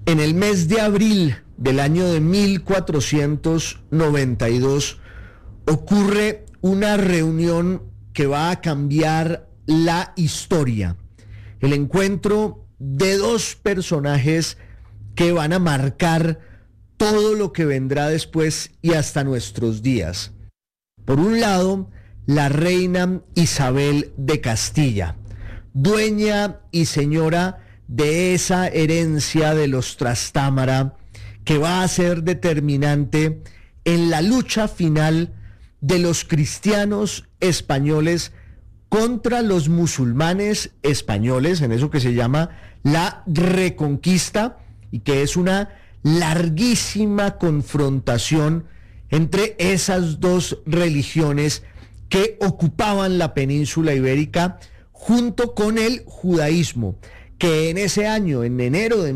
En el mes de abril del año de 1492 ocurre una reunión que va a cambiar la historia. El encuentro de dos personajes que van a marcar todo lo que vendrá después y hasta nuestros días. Por un lado, la reina Isabel de Castilla, dueña y señora de esa herencia de los Trastámara que va a ser determinante en la lucha final de los cristianos españoles contra los musulmanes españoles, en eso que se llama la Reconquista, y que es una larguísima confrontación entre esas dos religiones que ocupaban la península ibérica junto con el judaísmo, que en ese año, en enero de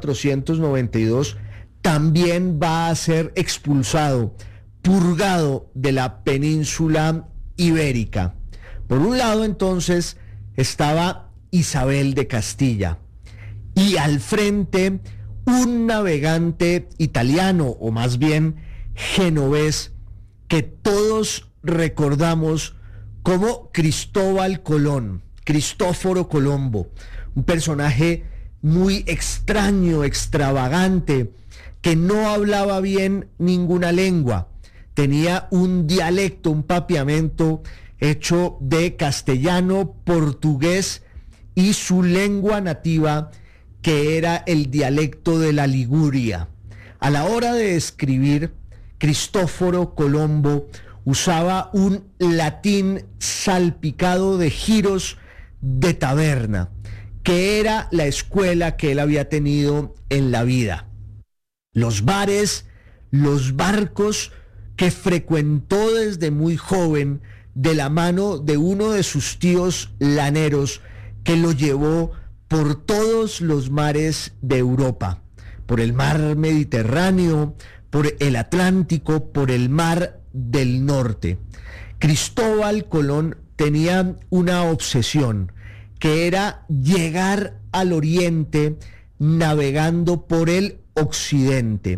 1492, también va a ser expulsado, purgado de la península ibérica. Por un lado, entonces, estaba Isabel de Castilla y al frente un navegante italiano, o más bien genovés, que todos recordamos como Cristóbal Colón, Cristóforo Colombo, un personaje muy extraño, extravagante, que no hablaba bien ninguna lengua, tenía un dialecto, un papiamento hecho de castellano, portugués y su lengua nativa, que era el dialecto de la Liguria. A la hora de escribir, Cristóforo Colombo usaba un latín salpicado de giros de taberna, que era la escuela que él había tenido en la vida. Los bares, los barcos que frecuentó desde muy joven de la mano de uno de sus tíos laneros que lo llevó por todos los mares de Europa, por el mar Mediterráneo, por el Atlántico, por el mar del Norte. Cristóbal Colón tenía una obsesión, que era llegar al Oriente navegando por el Occidente,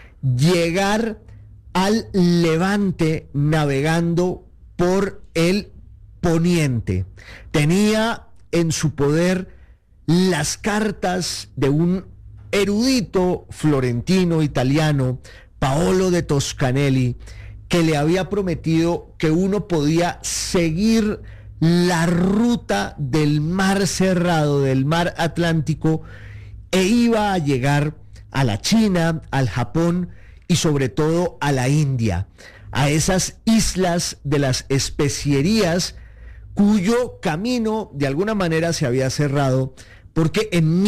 llegar al Levante navegando por el Poniente. Tenía en su poder las cartas de un erudito florentino italiano, Paolo de Toscanelli, que le había prometido que uno podía seguir la ruta del mar cerrado, del mar Atlántico, e iba a llegar a la China, al Japón y sobre todo a la India, a esas islas de las especierías cuyo camino de alguna manera se había cerrado porque en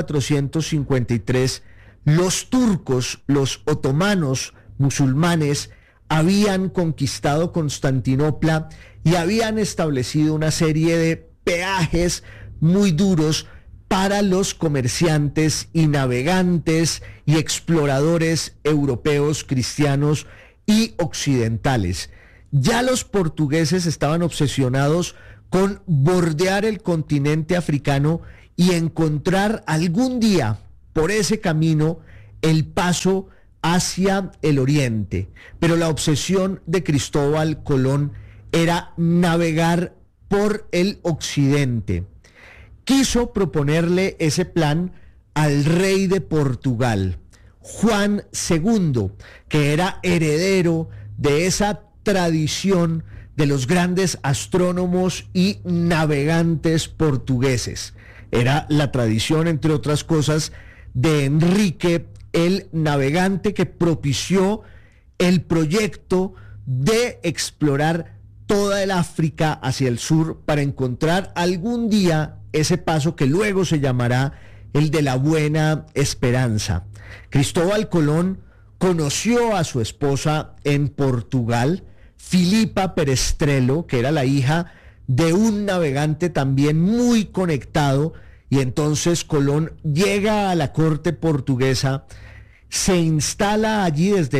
1453 los turcos, los otomanos musulmanes, habían conquistado Constantinopla y habían establecido una serie de peajes muy duros para los comerciantes y navegantes y exploradores europeos, cristianos y occidentales. Ya los portugueses estaban obsesionados con bordear el continente africano y encontrar algún día por ese camino el paso hacia el oriente. Pero la obsesión de Cristóbal Colón era navegar por el occidente. Quiso proponerle ese plan al rey de Portugal, Juan II, que era heredero de esa tradición de los grandes astrónomos y navegantes portugueses. Era la tradición, entre otras cosas, de Enrique el Navegante, que propició el proyecto de explorar toda el África hacia el sur para encontrar algún día ese paso que luego se llamará el de la Buena Esperanza. Cristóbal Colón conoció a su esposa en Portugal, Filipa Perestrelo, que era la hija de un navegante también muy conectado, y entonces Colón llega a la corte portuguesa, se instala allí desde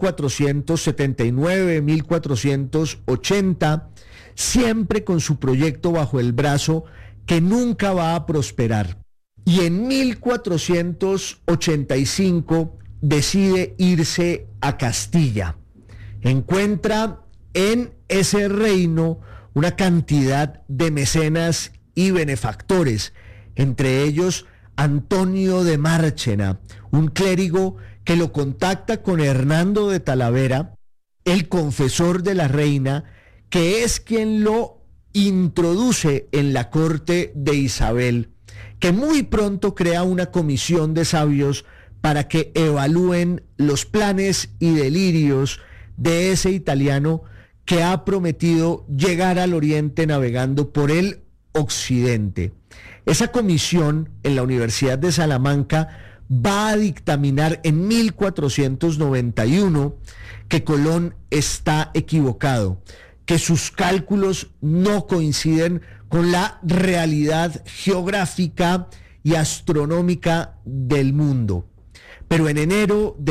1479, 1480, siempre con su proyecto bajo el brazo, que nunca va a prosperar. y en 1485 decide irse a Castilla. Encuentra en ese reino una cantidad de mecenas y benefactores, entre ellos Antonio de Márchena, un clérigo que lo contacta con Hernando de Talavera, el confesor de la reina, que es quien lo introduce en la corte de Isabel, que muy pronto crea una comisión de sabios para que evalúen los planes y delirios de ese italiano que ha prometido llegar al oriente navegando por el occidente. Esa comisión en la Universidad de Salamanca va a dictaminar en 1491 que Colón está equivocado, que sus cálculos no coinciden con la realidad geográfica y astronómica del mundo. Pero en enero de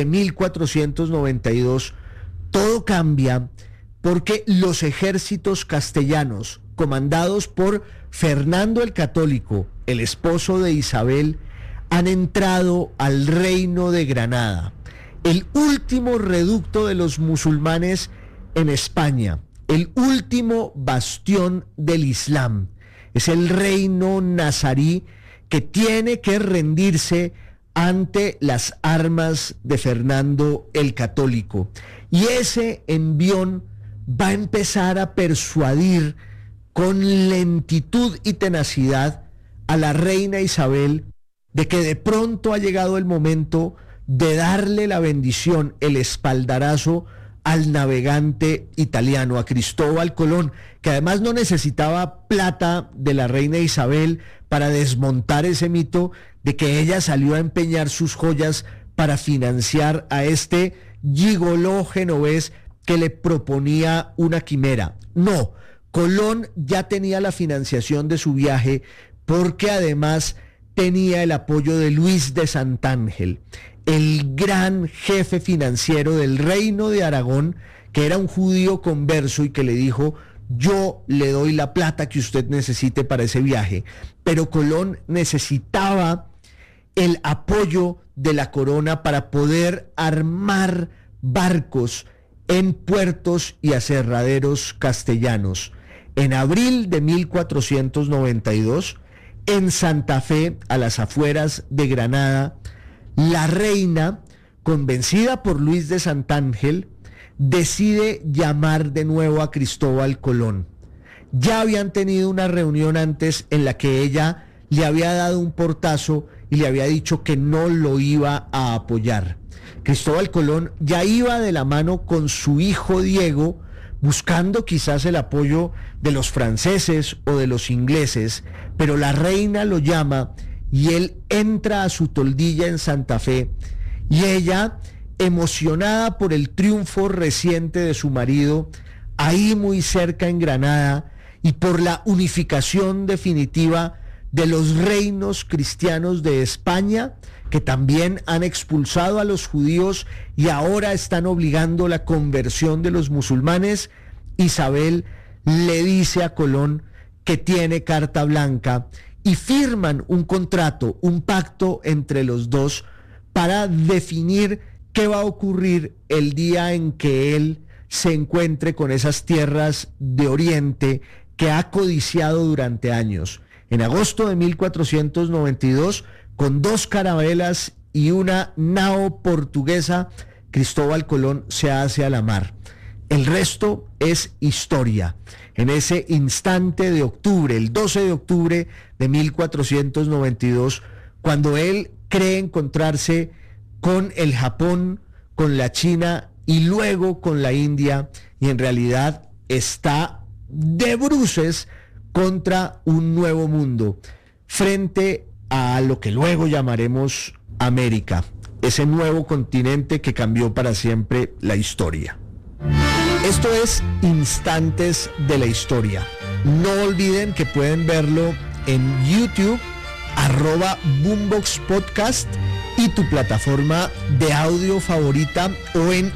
1492 todo cambia porque los ejércitos castellanos, comandados por Fernando el Católico, el esposo de Isabel, han entrado al reino de Granada, el último reducto de los musulmanes en España, el último bastión del Islam. Es el reino nazarí que tiene que rendirse ante las armas de Fernando el Católico. Y ese envión va a empezar a persuadir con lentitud y tenacidad a la reina Isabel de que de pronto ha llegado el momento de darle la bendición, el espaldarazo al navegante italiano, a Cristóbal Colón, que además no necesitaba plata de la reina Isabel para desmontar ese mito de que ella salió a empeñar sus joyas para financiar a este gigoló genovés que le proponía una quimera. No, Colón ya tenía la financiación de su viaje porque además tenía el apoyo de Luis de Santángel, el gran jefe financiero del reino de Aragón, que era un judío converso y que le dijo: yo le doy la plata que usted necesite para ese viaje. Pero Colón necesitaba el apoyo de la corona para poder armar barcos en puertos y aserraderos castellanos. En abril de 1492, en Santa Fe, a las afueras de Granada, la reina, convencida por Luis de Santángel, decide llamar de nuevo a Cristóbal Colón. Ya habían tenido una reunión antes en la que ella le había dado un portazo y le había dicho que no lo iba a apoyar. Cristóbal Colón ya iba de la mano con su hijo Diego, buscando quizás el apoyo de los franceses o de los ingleses, pero la reina lo llama y él entra a su toldilla en Santa Fe, y ella, emocionada por el triunfo reciente de su marido, ahí muy cerca en Granada, y por la unificación definitiva de los reinos cristianos de España, que también han expulsado a los judíos y ahora están obligando la conversión de los musulmanes, Isabel le dice a Colón que tiene carta blanca y firman un contrato, un pacto entre los dos para definir qué va a ocurrir el día en que él se encuentre con esas tierras de Oriente que ha codiciado durante años. En agosto de 1492, con 2 carabelas y una nao portuguesa, Cristóbal Colón se hace a la mar. El resto es historia. En ese instante de octubre, el 12 de octubre de 1492, cuando él cree encontrarse con el Japón, con la China y luego con la India, y en realidad está de bruces contra un nuevo mundo, frente a lo que luego llamaremos América, ese nuevo continente que cambió para siempre la historia. Esto es Instantes de la Historia. No olviden que pueden verlo en YouTube, @Boombox Podcast, y tu plataforma de audio favorita, o en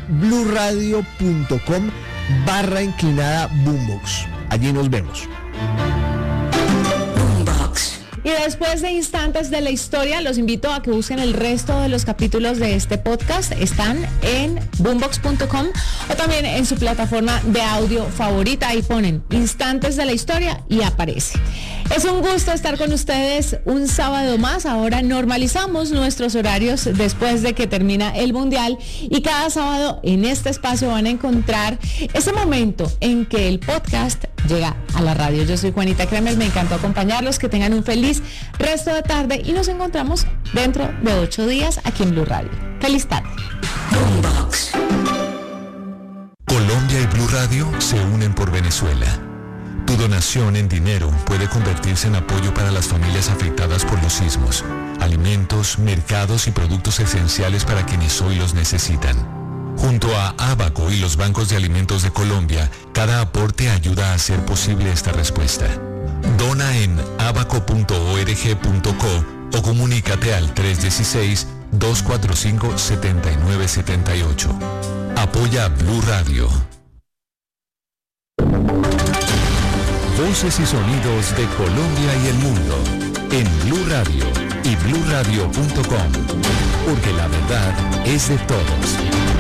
blueradio.com/Boombox. Allí nos vemos. Boombox. Y de después de Instantes de la Historia, los invito a que busquen el resto de los capítulos de este podcast. Están en boombox.com o también en su plataforma de audio favorita. Ahí ponen Instantes de la Historia y aparece. Es un gusto estar con ustedes un sábado más. Ahora normalizamos nuestros horarios después de que termina el Mundial, y cada sábado en este espacio van a encontrar ese momento en que el podcast llega a la radio. Yo soy Juanita Kremer, me encantó acompañarlos, que tengan un feliz resto de tarde y nos encontramos dentro de 8 días aquí en Blue Radio. Feliz tarde. Boombox. Colombia y Blue Radio se unen por Venezuela. Tu donación en dinero puede convertirse en apoyo para las familias afectadas por los sismos, alimentos, mercados y productos esenciales para quienes hoy los necesitan. Junto a Abaco y los bancos de alimentos de Colombia, cada aporte ayuda a hacer posible esta respuesta. Dona en abaco.org.co o comunícate al 316-245-7978. Apoya Blue Radio. Voces y sonidos de Colombia y el mundo en Blue Radio y bluradio.com, porque la verdad es de todos.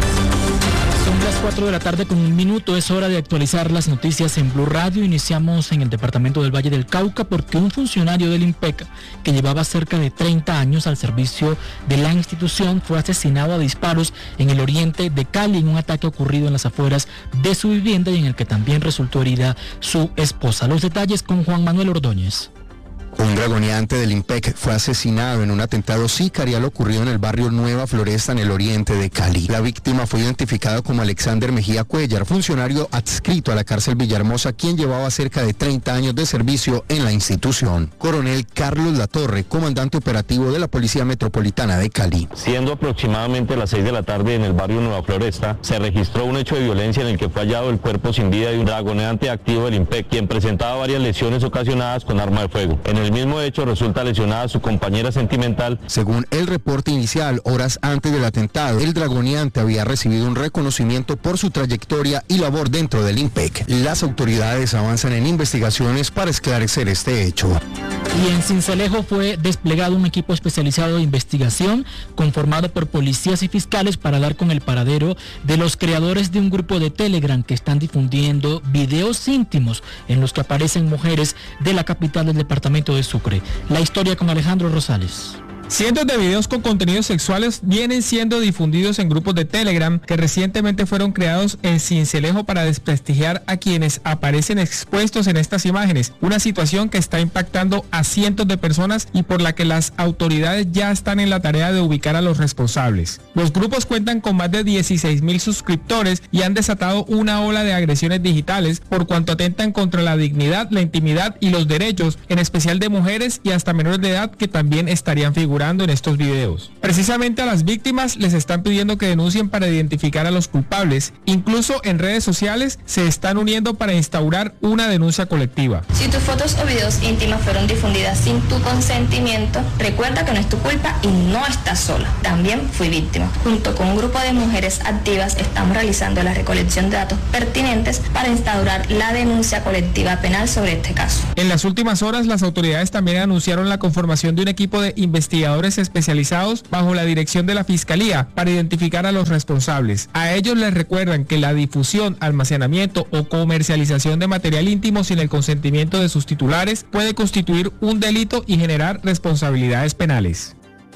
Son las 4 de la tarde con 1 minuto, es hora de actualizar las noticias en Blue Radio. Iniciamos en el departamento del Valle del Cauca porque un funcionario del IMPEC que llevaba cerca de 30 años al servicio de la institución fue asesinado a disparos en el oriente de Cali en un ataque ocurrido en las afueras de su vivienda y en el que también resultó herida su esposa. Los detalles con Juan Manuel Ordóñez. Un dragoneante del IMPEC fue asesinado en un atentado sicarial ocurrido en el barrio Nueva Floresta, en el oriente de Cali. La víctima fue identificada como Alexander Mejía Cuellar, funcionario adscrito a la cárcel Villahermosa, quien llevaba cerca de 30 años de servicio en la institución. Coronel Carlos Latorre, comandante operativo de la Policía Metropolitana de Cali. Siendo aproximadamente las 6 de la tarde en el barrio Nueva Floresta, se registró un hecho de violencia en el que fue hallado el cuerpo sin vida de un dragoneante activo del IMPEC, quien presentaba varias lesiones ocasionadas con arma de fuego. En el mismo hecho resulta lesionada su compañera sentimental. Según el reporte inicial, horas antes del atentado, el dragoneante había recibido un reconocimiento por su trayectoria y labor dentro del IMPEC. Las autoridades avanzan en investigaciones para esclarecer este hecho. Y en Sincelejo fue desplegado un equipo especializado de investigación conformado por policías y fiscales para dar con el paradero de los creadores de un grupo de Telegram que están difundiendo videos íntimos en los que aparecen mujeres de la capital del departamento de Sucre. La historia con Alejandro Rosales. Cientos de videos con contenidos sexuales vienen siendo difundidos en grupos de Telegram que recientemente fueron creados en Sincelejo para desprestigiar a quienes aparecen expuestos en estas imágenes, una situación que está impactando a cientos de personas y por la que las autoridades ya están en la tarea de ubicar a los responsables. Los grupos cuentan con más de 16.000 suscriptores y han desatado una ola de agresiones digitales por cuanto atentan contra la dignidad, la intimidad y los derechos, en especial de mujeres y hasta menores de edad que también estarían figurando en estos videos. Precisamente a las víctimas les están pidiendo que denuncien para identificar a los culpables. Incluso en redes sociales se están uniendo para instaurar una denuncia colectiva. Si tus fotos o videos íntimos fueron difundidas sin tu consentimiento, recuerda que no es tu culpa y no estás sola. También fui víctima. Junto con un grupo de mujeres activas estamos realizando la recolección de datos pertinentes para instaurar la denuncia colectiva penal sobre este caso. En las últimas horas las autoridades también anunciaron la conformación de un equipo de investigadores especializados bajo la dirección de la Fiscalía para identificar a los responsables. A ellos les recuerdan que la difusión, almacenamiento o comercialización de material íntimo sin el consentimiento de sus titulares puede constituir un delito y generar responsabilidades penales.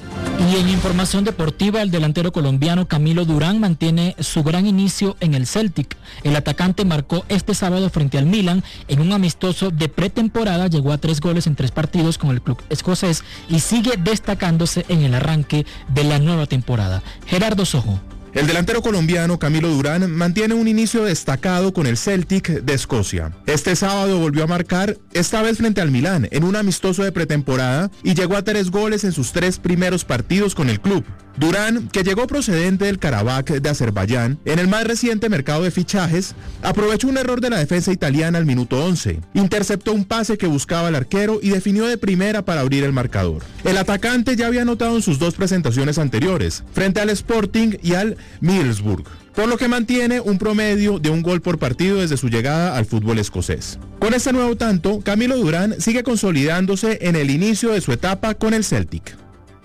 Y en información deportiva, el delantero colombiano Camilo Durán mantiene su gran inicio en el Celtic. El atacante marcó este sábado frente al Milan en un amistoso de pretemporada, llegó a 3 goles en 3 partidos con el club escocés y sigue destacándose en el arranque de la nueva temporada. Gerardo Sojo. El delantero colombiano Camilo Durán mantiene un inicio destacado con el Celtic de Escocia. Este sábado volvió a marcar, esta vez frente al Milán, en un amistoso de pretemporada y llegó a 3 goles en sus 3 primeros partidos con el club. Durán, que llegó procedente del Karabakh de Azerbaiyán, en el más reciente mercado de fichajes, aprovechó un error de la defensa italiana al minuto 11. Interceptó un pase que buscaba el arquero y definió de primera para abrir el marcador. El atacante ya había anotado en sus 2 presentaciones anteriores, frente al Sporting y al Middlesbrough. por lo que mantiene un promedio de un gol por partido desde su llegada al fútbol escocés. Con este nuevo tanto, Camilo Durán sigue consolidándose en el inicio de su etapa con el Celtic.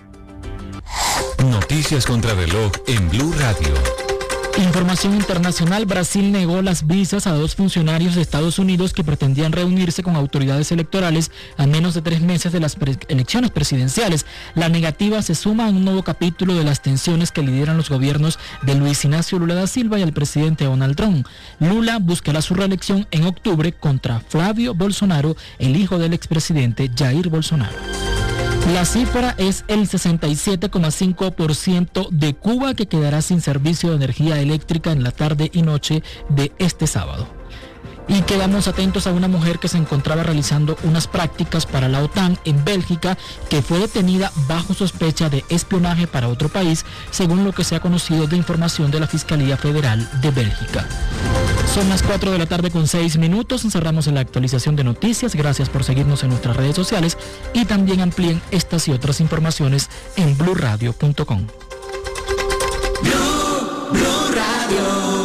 Noticias contra reloj en Blue Radio. Información internacional: Brasil negó las visas a 2 funcionarios de Estados Unidos que pretendían reunirse con autoridades electorales a menos de 3 meses de las elecciones presidenciales. La negativa se suma a un nuevo capítulo de las tensiones que lideran los gobiernos de Luis Ignacio Lula da Silva y el presidente Donald Trump. Lula buscará su reelección en octubre contra Flavio Bolsonaro, el hijo del expresidente Jair Bolsonaro. La cifra es el 67,5% de Cuba, que quedará sin servicio de energía eléctrica en la tarde y noche de este sábado. Y quedamos atentos a una mujer que se encontraba realizando unas prácticas para la OTAN en Bélgica, que fue detenida bajo sospecha de espionaje para otro país, según lo que se ha conocido de información de la Fiscalía Federal de Bélgica. Son las 4 de la tarde con 6 minutos. Cerramos en la actualización de noticias. Gracias por seguirnos en nuestras redes sociales y también amplíen estas y otras informaciones en bluradio.com. Blue Radio.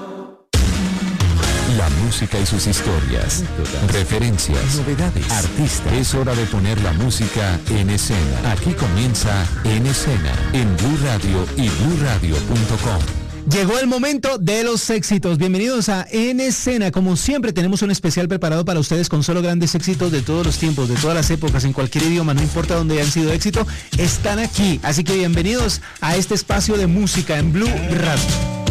La música y sus historias, referencias, novedades, artistas. Es hora de poner la música en escena. Aquí comienza En Escena, en Blue Radio y bluradio.com. Llegó el momento de los éxitos. Bienvenidos a En Escena. Como siempre, tenemos un especial preparado para ustedes con solo grandes éxitos de todos los tiempos, de todas las épocas, en cualquier idioma, no importa dónde hayan sido éxito, están aquí. Así que bienvenidos a este espacio de música en Blue Radio.